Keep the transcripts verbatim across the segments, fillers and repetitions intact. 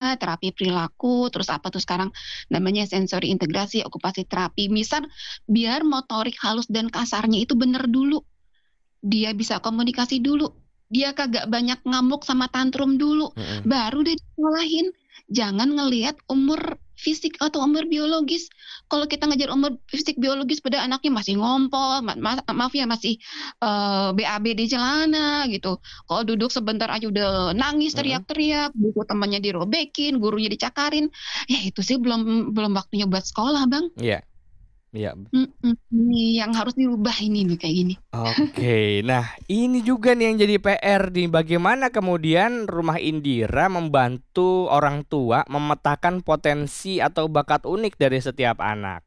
ada terapi perilaku, terus apa tuh sekarang namanya sensori integrasi, okupasi terapi. Misal biar motorik halus dan kasarnya itu bener dulu. Dia bisa komunikasi dulu, dia kagak banyak ngamuk sama tantrum dulu, Mhm. baru deh disekolahin. Jangan ngelihat umur fisik atau umur biologis. Kalau kita ngejar umur fisik biologis pada anaknya masih ngompol, ma ma maaf ya masih, eee, B A B di celana gitu. Kalau duduk sebentar aja udah nangis, Mhm. teriak-teriak, buku temannya dirobekin, gurunya dicakarin, ya itu sih belum belum waktunya buat sekolah, Bang. Iya. Iya. Mhm, ini yang harus dirubah ini nih kayak gini. Oke. Nah, ini juga nih yang jadi P R nih, bagaimana kemudian Rumah Indira membantu orang tua memetakan potensi atau bakat unik dari setiap anak?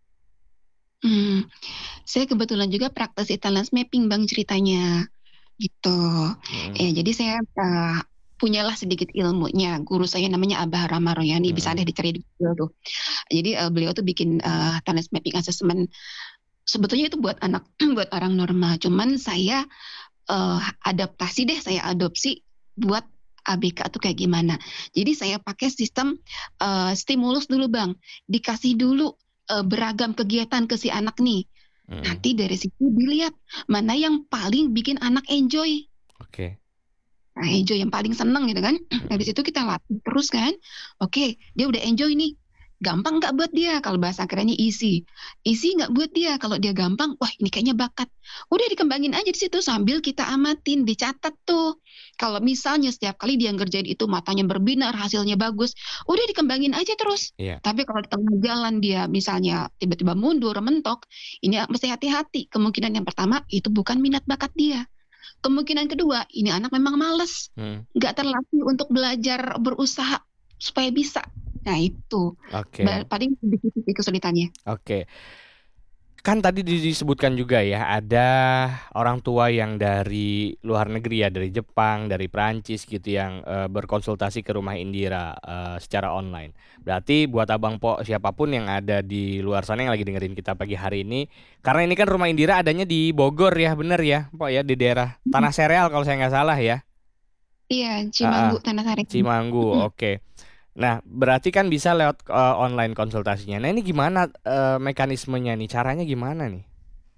Mmm, saya kebetulan juga praktisi talent mapping, Bang, ceritanya, gitu. Mhm. Ya jadi saya, eee, punyalah sedikit ilmunya, guru saya namanya Abah Rama Royani, bisa Mhm. deh dicari di Google tuh. Jadi, eee, beliau tuh bikin, eee, talent mapping assessment. Sebetulnya itu buat anak buat orang normal, cuman saya, eee, adaptasi deh, saya adopsi buat A B K tuh kayak gimana. Jadi saya pakai sistem, eee, stimulus dulu, Bang. Dikasih dulu, eee, beragam kegiatan ke si anak nih. Mhm. Nanti dari situ dilihat, mana yang paling bikin anak enjoy. Oke. Nah, enjoy yang paling seneng gitu kan. Habis Mhm. itu kita latih terus kan. Oke, dia udah enjoy nih. Gampang nggak buat dia? Kalau bahasa kerennya easy. Easy nggak buat dia? Kalau dia gampang, wah ini kayaknya bakat. Udah dikembangin aja di situ sambil kita amatin, dicatat tuh. Kalau misalnya setiap kali dia ngerjain itu matanya berbinar, hasilnya bagus, udah dikembangin aja terus. Iya. Tapi kalau di tengah jalan dia misalnya tiba-tiba mundur, mentok, ini mesti hati-hati. Kemungkinan yang pertama itu bukan minat bakat dia. Kemungkinan kedua, ini anak memang males, Mhm. nggak terlatih untuk belajar berusaha supaya bisa. Nah itu, ba Oke. paling di situ sih kesulitannya. Oke. Kan tadi di disebutkan juga ya, ada orang tua yang dari luar negeri ya, dari Jepang, dari Prancis gitu yang, eee, berkonsultasi ke Rumah Indira, eee, secara online. Berarti buat abang, po, siapapun yang ada di luar sana yang lagi dengerin kita pagi hari ini, karena ini kan Rumah Indira adanya di Bogor ya, bener ya, Po, ya, di daerah Mhm. Tanah Sereal kalau saya nggak salah ya? Iya, Heeh, Cimanggu, Tanah Sari. Cimanggu, Mhm. oke. Nah, berarti kan bisa lewat, eee, online konsultasinya. Nah, ini gimana, eee, mekanismenya nih, caranya gimana nih?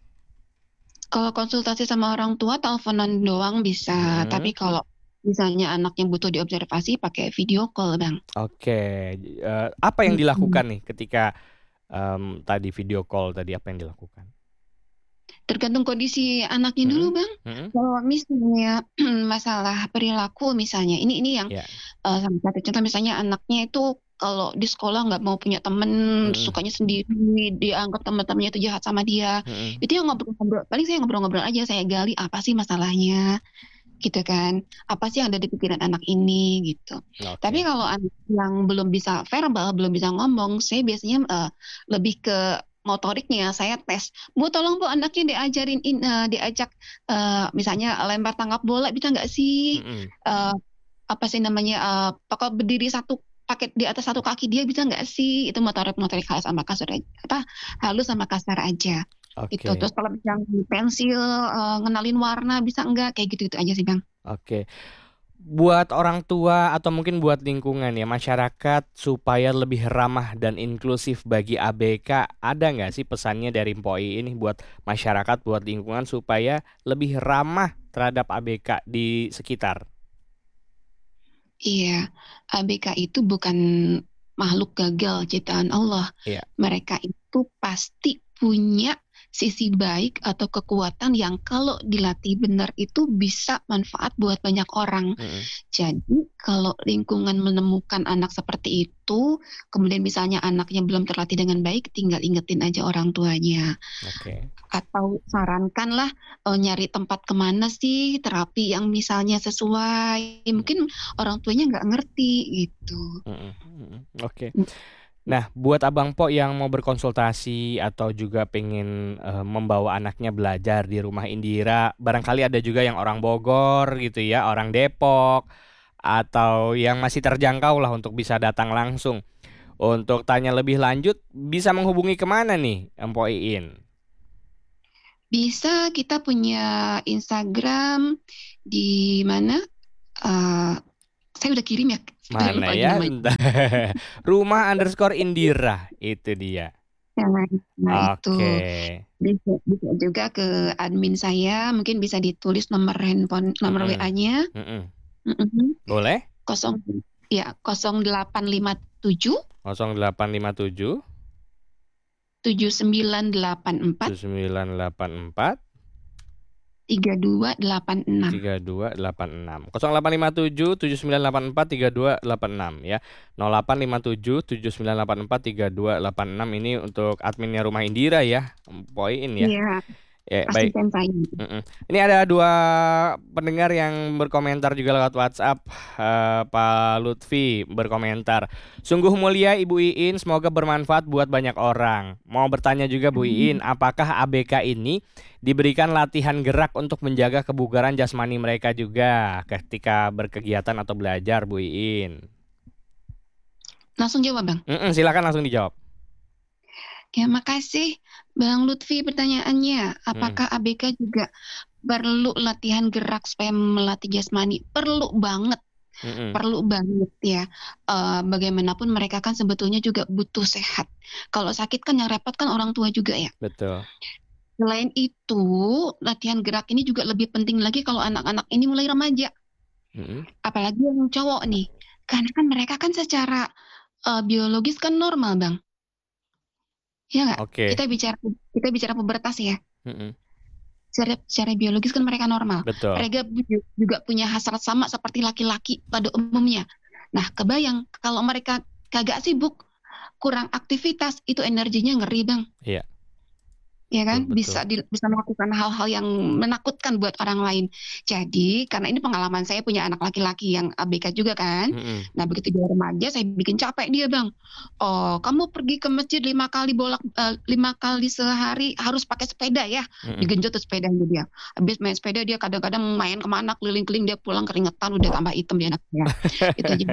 Kalau konsultasi sama orang tua teleponan doang bisa, tapi Mhm. kalau misalnya anaknya butuh diobservasi pakai video call, Bang. Oke, eee, apa yang Mhm. dilakukan nih ketika, mmm, tadi video call tadi, apa yang dilakukan? Tergantung kondisi anaknya dulu, Mhm, Bang. mhm. Kalau misalnya masalah perilaku misalnya, ini ini yang, Iya. eee, salah satu contoh misalnya anaknya itu kalau di sekolah nggak mau punya temen, Mhm. sukanya sendiri, dianggap teman-temannya itu jahat sama dia. Mhm. Itu yang ngobrol-ngobrol, paling saya ngobrol-ngobrol aja, saya gali apa sih masalahnya, gitu kan. Apa sih yang ada di pikiran anak ini, gitu. Tapi Oke. kalau anak yang belum bisa verbal, belum bisa ngomong, saya biasanya, eee, lebih ke motoriknya, saya tes, "Bu, tolong Bu, anaknya diajarin in eee, diajak, eee, misalnya lempar tangkap bola bisa nggak sih?" Mhm. Eee, apa sih namanya, eee, pokok berdiri satu pakai di atas satu kaki dia bisa nggak sih? Itu motorik-motorik halus sama kasar aj apa, halus sama kasar aja, gitu. Oke. Terus kalau yang pensil, eee, ngenalin warna bisa nggak? Kayak gitu-gitu aja sih, Bang. Oke. Buat orang tua atau mungkin buat lingkungan ya, masyarakat supaya lebih ramah dan inklusif bagi A B K, ada nggak sih pesannya dari Mpok ini buat masyarakat, buat lingkungan supaya lebih ramah terhadap A B K di sekitar? Iya, A B K itu bukan makhluk gagal ciptaan Allah. Iya. Mereka itu pasti punya sisi baik atau kekuatan yang kalau dilatih benar itu bisa manfaat buat banyak orang. Mhm. Jadi kalau lingkungan menemukan anak seperti itu, kemudian misalnya anaknya belum terlatih dengan baik, tinggal ingetin aja orang tuanya. Oke. Atau sarankanlah, eee, nyari tempat ke mana sih terapi yang misalnya sesuai, Mhm. mungkin orang tuanya nggak ngerti, gitu. Mhm mhm, oke. Mhm. Nah, buat abang, po, yang mau berkonsultasi atau juga pengen, eee, membawa anaknya belajar di Rumah Indira, barangkali ada juga yang orang Bogor gitu ya, orang Depok, atau yang masih terjangkau lah untuk bisa datang langsung. Untuk tanya lebih lanjut, bisa menghubungi ke mana nih, Mpok Iin? Bisa, kita punya Instagram di mana, eee Saya udah kirim ya? Saya Mana lupa lagi ya? namanya. Bentar. Rumah underscore Indira, itu dia. Nah, nah itu Oke. bisa, bisa juga ke admin saya, mungkin bisa ditulis nomor handphone, nomor Mm-mm. W A-nya. Mm-mm. Mm-mm. Boleh? Kosong ya nol delapan lima tujuh nol delapan lima tujuh tujuh sembilan delapan empat tujuh sembilan delapan empat tiga dua delapan enam. tiga dua delapan enam. nol delapan lima tujuh tujuh sembilan delapan empat tiga dua delapan enam ya. nol delapan lima tujuh tujuh sembilan delapan empat tiga dua delapan enam ini untuk adminnya Rumah Indira ya. Poin ya. Iya, Ya, baik. asisten saya. Mm-mm. Ini ada dua pendengar yang berkomentar juga lewat WhatsApp. Eh, Pak Lutfi berkomentar, sungguh mulia Ibu Iin, semoga bermanfaat buat banyak orang. Mau bertanya juga Bu Iin, apakah A B K ini diberikan latihan gerak untuk menjaga kebugaran jasmani mereka juga ketika berkegiatan atau belajar, Bu Iin? Langsung jawab, Bang. Mm-mm, silakan langsung dijawab. Ya, makasih Bang Lutfi pertanyaannya. Apakah A B K juga perlu latihan gerak supaya melatih jasmani? Perlu banget. Mm-mm. Perlu banget ya. Uh, bagaimanapun mereka kan sebetulnya juga butuh sehat. Kalau sakit kan yang repot kan orang tua juga ya. Betul. Selain itu, latihan gerak ini juga lebih penting lagi kalau anak-anak ini mulai remaja. Mm-mm. Apalagi yang cowok nih. Karena kan mereka kan secara uh, biologis kan normal, Bang. Ya nggak? Oke. Kita bicara kita bicara pubertas ya. Mm-mm. Secara, secara biologis kan mereka normal. Betul. Mereka juga punya hasrat sama seperti laki-laki pada umumnya. Nah, kebayang kalau mereka kagak sibuk, kurang aktivitas, itu energinya ngeri, Bang. Iya. Ya kan, Betul, bisa betul. di, bisa melakukan hal-hal yang menakutkan buat orang lain. Jadi karena ini pengalaman saya punya anak laki-laki yang A B K juga kan. Mm-mm. Nah begitu dia remaja saya bikin capek dia, Bang. Oh, kamu pergi ke masjid lima kali bolak uh, lima kali sehari harus pakai sepeda ya. Mm-mm. Digenjot tuh sepedanya dia. Habis main sepeda dia kadang-kadang main kemana keliling-keliling, dia pulang keringetan udah tambah hitam dia anaknya. Itu aja.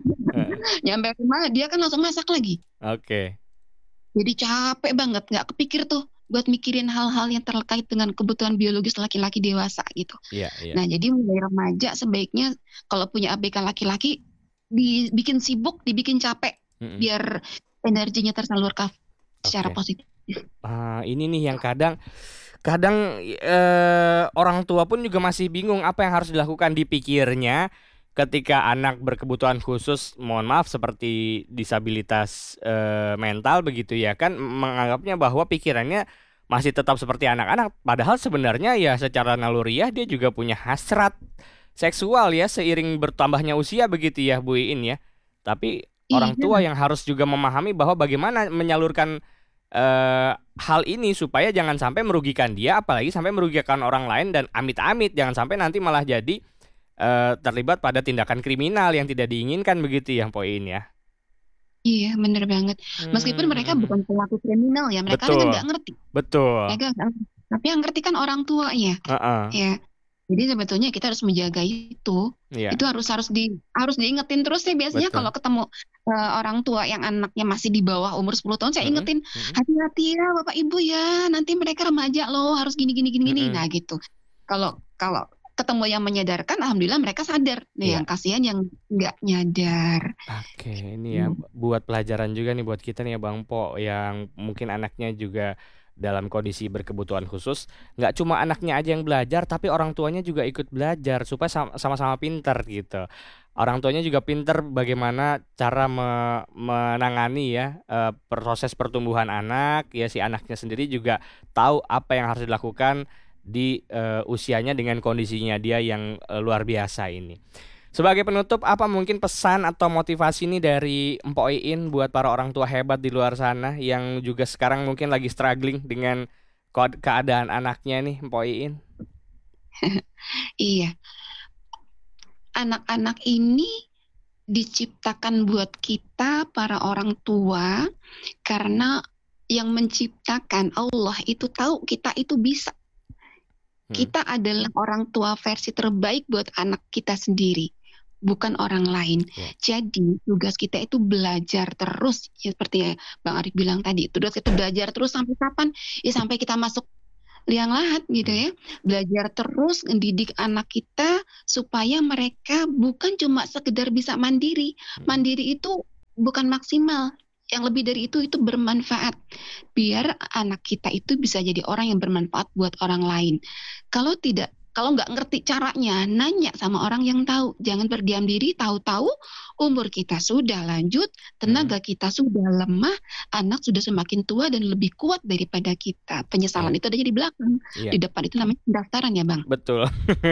Nyampe rumah dia kan langsung masak lagi. Oke. Okay. Jadi capek banget, nggak kepikir tuh buat mikirin hal-hal yang terkait dengan kebutuhan biologis laki-laki dewasa gitu. Iya, iya. Nah, jadi mulai remaja sebaiknya kalau punya A B K laki-laki dibikin sibuk, dibikin capek, mm-mm, biar energinya tersalurkan secara okay. positif. Ah, ini nih yang kadang kadang eh, orang tua pun juga masih bingung apa yang harus dilakukan. Dipikirnya ketika anak berkebutuhan khusus, mohon maaf seperti disabilitas eh, mental begitu ya kan, menganggapnya bahwa pikirannya masih tetap seperti anak-anak, padahal sebenarnya ya secara naluriah dia juga punya hasrat seksual ya seiring bertambahnya usia begitu ya Bu Iin ya. Tapi iya, orang tua yang harus juga memahami bahwa bagaimana menyalurkan Uh, hal ini supaya jangan sampai merugikan dia, apalagi sampai merugikan orang lain, dan amit-amit jangan sampai nanti malah jadi uh, terlibat pada tindakan kriminal yang tidak diinginkan begitu ya poin ya. Iya benar banget. Meskipun hmm. mereka bukan pelaku kriminal ya, mereka betul, kan nggak ngerti. Betul. Mereka gak, tapi yang ngerti kan orang tuanya. Uh-uh. Ya. Jadi sebetulnya kita harus menjaga itu. Yeah. Itu harus harus di harus diingetin terus ya biasanya. Betul. Kalau ketemu uh, orang tua yang anaknya masih di bawah umur sepuluh tahun, saya ingetin, mm-hmm. hati-hati ya Bapak Ibu ya, nanti mereka remaja loh, harus gini gini gini gini. Mm-hmm. Nah gitu. Kalau kalau ketemu yang menyadarkan, alhamdulillah mereka sadar. Nah, yeah. Yang kasihan yang nggak nyadar. Oke, ini ya hmm. buat pelajaran juga nih buat kita nih ya Bang Po, yang mungkin anaknya juga dalam kondisi berkebutuhan khusus. Nggak cuma anaknya aja yang belajar, tapi orang tuanya juga ikut belajar supaya sama-sama pinter gitu. Orang tuanya juga pinter bagaimana cara me- menangani ya e, proses pertumbuhan anak. Ya si anaknya sendiri juga tahu apa yang harus dilakukan di e, usianya dengan kondisinya dia yang e, luar biasa ini. Sebagai penutup, apa mungkin pesan atau motivasi nih dari Mpok Iin buat para orang tua hebat di luar sana yang juga sekarang mungkin lagi struggling dengan keadaan anaknya nih, Mpok Iin? Iya. Anak-anak ini diciptakan buat kita para orang tua karena yang menciptakan Allah itu tahu kita itu bisa. Hmm. Kita adalah orang tua versi terbaik buat anak kita sendiri, bukan orang lain. Yeah. Jadi tugas kita itu belajar terus, ya, seperti Bang Arif bilang tadi. Tugas kita belajar terus sampai kapan? Ya sampai kita masuk liang lahat gitu Hmm. ya. Belajar terus mendidik anak kita supaya mereka bukan cuma sekedar bisa mandiri. Mhm. Mandiri itu bukan maksimal, yang lebih dari itu, itu bermanfaat. Biar anak kita itu bisa jadi orang yang bermanfaat buat orang lain. Kalau tidak kalau nggak ngerti caranya, nanya sama orang yang tahu. Jangan berdiam diri, tahu-tahu umur kita sudah lanjut, Mhm. tenaga kita sudah lemah, anak sudah semakin tua dan lebih kuat daripada kita. Iya. Penyesalan itu adanya di belakang, Iya. di depan itu namanya pendaftaran ya, Bang. Betul.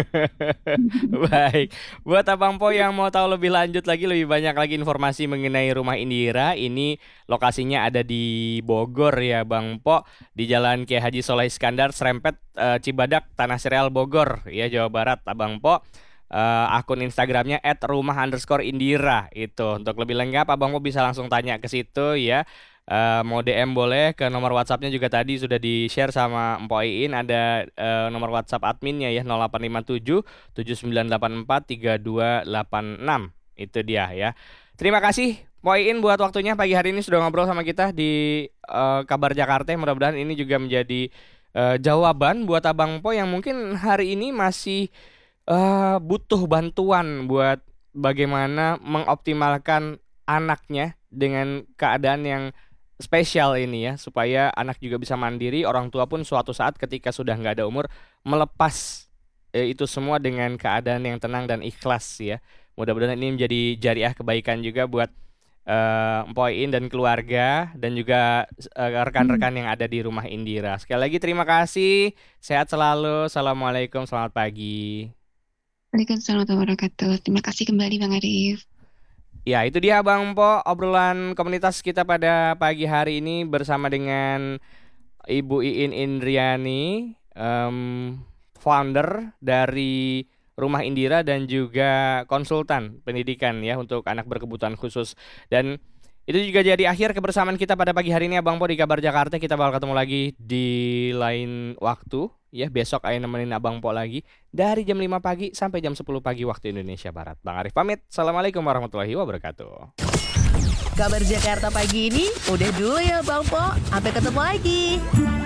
Baik, buat Abang Po yang mau tahu lebih lanjut lagi, lebih banyak lagi informasi mengenai Rumah Indira, ini lokasinya ada di Bogor ya Bang Po, di Jalan Kiai Haji Shalih Iskandar, Serempet, eee, Cibadak, Tanah Sereal, Bogor ya, Jawa Barat Abang Po. Eee, akun Instagramnya et rumah underscore indira itu. Untuk lebih lengkap Abang Po bisa langsung tanya ke situ ya. Eee, mau D M boleh, ke nomor WhatsApp-nya juga tadi sudah di-share sama Mpok Iin, ada, eee, nomor WhatsApp adminnya ya, nol delapan lima tujuh, tujuh sembilan delapan empat, tiga dua delapan enam, itu dia ya. Terima kasih Mpok Iin buat waktunya pagi hari ini sudah ngobrol sama kita di, eee, Kabar Jakarta. Mudah-mudahan ini juga menjadi, eee, jawaban buat Abang Po yang mungkin hari ini masih, eee, butuh bantuan buat bagaimana mengoptimalkan anaknya dengan keadaan yang spesial ini ya, supaya anak juga bisa mandiri, orang tua pun suatu saat ketika sudah nggak ada umur, melepas, eee, itu semua dengan keadaan yang tenang dan ikhlas ya. Mudah-mudahan ini menjadi jariah kebaikan juga buat, eee, Mpok Iin dan keluarga, dan juga s eee, Mmm. rekan-rekan yang ada di Rumah Indira. Sekali lagi terima kasih, sehat selalu, assalamualaikum, selamat pagi. Waalaikumsalam warahmatullahi wabarakatuh. Terima kasih kembali Bang Arif. Ya itu dia Bang Po, obrolan komunitas kita pada pagi hari ini bersama dengan Ibu Iin Indriani, mmm, founder dari Rumah Indira dan juga konsultan pendidikan ya untuk anak berkebutuhan khusus. Dan itu juga jadi akhir kebersamaan kita pada pagi hari ini ya Bang Po di Kabar Jakarta. Kita bakal ketemu lagi di lain waktu ya, besok ayo nemenin Abang Po lagi dari jam lima pagi sampai jam sepuluh pagi waktu Indonesia Barat. Bang Arif pamit, assalamualaikum warahmatullahi wabarakatuh. Kabar Jakarta pagi ini udah dulu ya Bang Po. Sampai ketemu lagi.